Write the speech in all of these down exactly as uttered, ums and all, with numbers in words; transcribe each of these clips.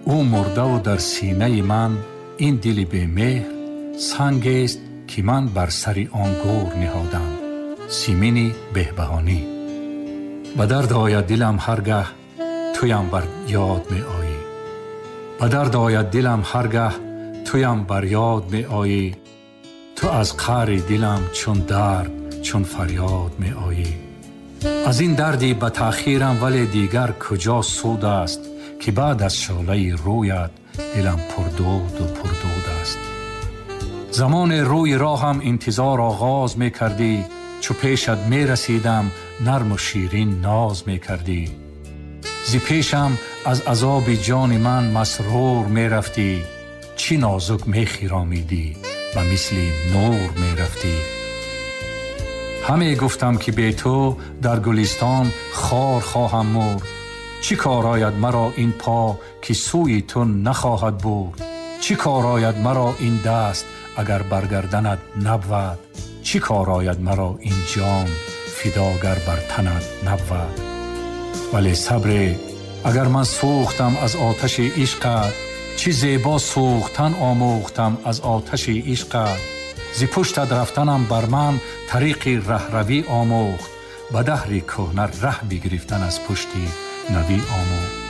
او مرده و در سینه من این دل بی مهر سنگ است که من بر سر آن گور نهادم. سیمین بهبهانی. به درد آید دلم هرگه تویم بر یاد می آیی. به درد آید دلم هرگه تویم بر یاد می آیی. تو از قعر دلم چون درد چون فریاد می آیی. از این دردی به تأخیرم ولی دیگر کجا سود است که بعد از شعله رویت دلم پردود و پردود است. زمان روی راهم انتظار آغاز می کردی، چو پیشت می رسیدم نرم و شیرین ناز می کردی. زی پیشم از عذاب جان من مسرور می رفتی، چی نازک می خیرامیدی و مثل نور می رفتی. همه گفتم که بی تو در گلستان خار خواهم مرد. چی کار آید مرا این پا که سوی تو نخواهد برد؟ چی کار آید مرا این دست اگر برگردنت نبود؟ چی کار آید مرا این جان فداگر بر تنت نبود؟ ولی صبر، اگر من سوختم از آتش عشقت، چی زیبا سوختن آموختم از آتش عشقت. زی پشتت رفتنم بر من طریق رهروی آموخت، به دهر کهنه ره بگرفتن از پشتی نوی آموخت.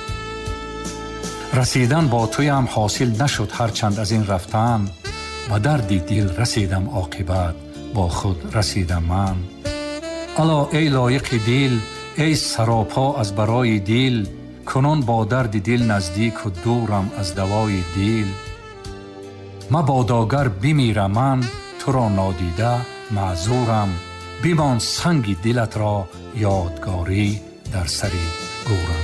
رسیدن با تویم حاصل نشد هرچند از این رفتن، به درد دل رسیدم عاقبت با خود رسیدم من. الا ای لایق دل، ای سراپا از برای دل، کنون با درد دل نزدیک و دورم از دوای دل. مبادا گر بمیرم من تو را نادیده معذورم، بمان سنگ دلت را یادگاری در سر گورم.